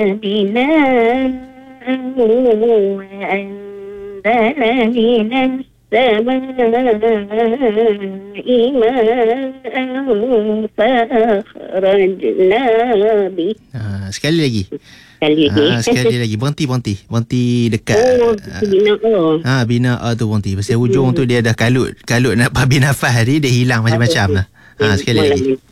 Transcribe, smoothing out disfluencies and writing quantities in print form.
بنا وأنزل من السماء ماء فأخرجنا به. Sekali lagi. Sekali lagi. Berhenti dekat. Bina A. Bina A tu berhenti. Pasal hujung tu dia dah kalut nak habis nafas tadi, dia hilang macam-macam lah. Sekali lagi.